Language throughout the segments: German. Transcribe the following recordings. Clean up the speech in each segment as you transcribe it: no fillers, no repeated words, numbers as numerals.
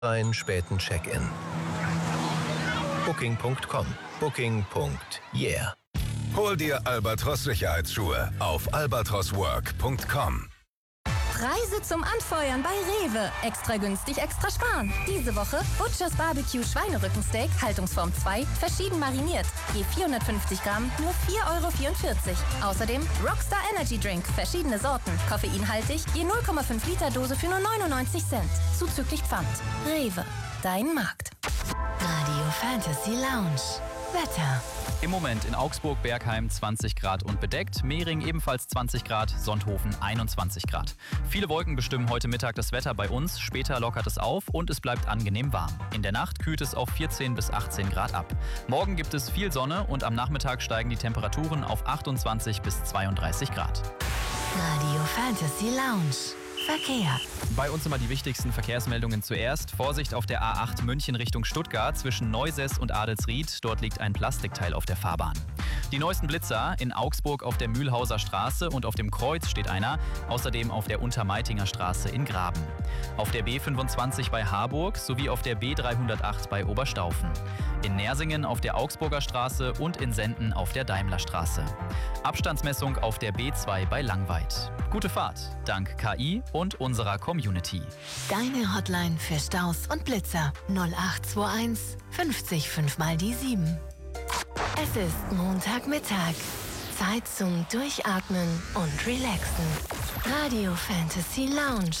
einen späten Check-in. Booking.com. Booking.yeah. Hol dir Albatros Sicherheitsschuhe auf albatroswork.com. Preise zum Anfeuern bei Rewe. Extra günstig, extra sparen. Diese Woche Butchers Barbecue Schweinerückensteak, Haltungsform 2, verschieden mariniert. Je 450 Gramm, nur 4,44 €. Außerdem Rockstar Energy Drink, verschiedene Sorten, koffeinhaltig, je 0,5 Liter Dose für nur 99 Cent. Zuzüglich Pfand. Rewe, dein Markt. Radio Fantasy Lounge. Wetter. Im Moment in Augsburg, Bergheim 20 Grad und bedeckt, Mehring ebenfalls 20 Grad, Sonthofen 21 Grad. Viele Wolken bestimmen heute Mittag das Wetter bei uns, später lockert es auf und es bleibt angenehm warm. In der Nacht kühlt es auf 14 bis 18 Grad ab. Morgen gibt es viel Sonne und am Nachmittag steigen die Temperaturen auf 28 bis 32 Grad. Radio Fantasy Lounge. Verkehr. Bei uns immer die wichtigsten Verkehrsmeldungen zuerst. Vorsicht auf der A8 München Richtung Stuttgart zwischen Neusäß und Adelsried. Dort liegt ein Plastikteil auf der Fahrbahn. Die neuesten Blitzer in Augsburg auf der Mühlhauser Straße und auf dem Kreuz steht einer. Außerdem auf der Untermeitinger Straße in Graben. Auf der B25 bei Harburg sowie auf der B308 bei Oberstaufen. In Nersingen auf der Augsburger Straße und in Senden auf der Daimlerstraße. Abstandsmessung auf der B2 bei Langweid. Gute Fahrt, dank KI und unserer Community. Deine Hotline für Staus und Blitzer 0821 50 5 mal die 7. Es ist Montagmittag. Zeit zum Durchatmen und Relaxen. Radio Fantasy Lounge.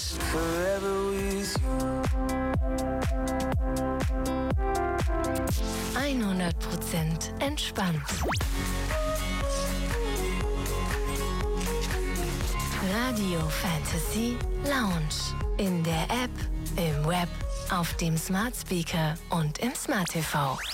100% entspannt. Radio Fantasy Lounge. In der App, im Web, auf dem Smart Speaker und im Smart TV.